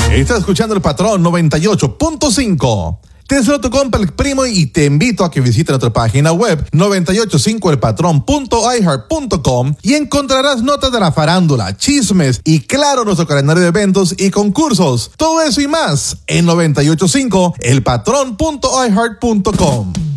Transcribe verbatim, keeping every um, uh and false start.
Estás escuchando El Patrón noventa y ocho punto cinco. Te saludo tu compa El Primo y te invito a que visites nuestra página web noventa y ocho cinco el patrón punto i heart punto com y encontrarás notas de la farándula, chismes y claro nuestro calendario de eventos y concursos. Todo eso y más en noventa y ocho cinco el patrón punto i heart punto com.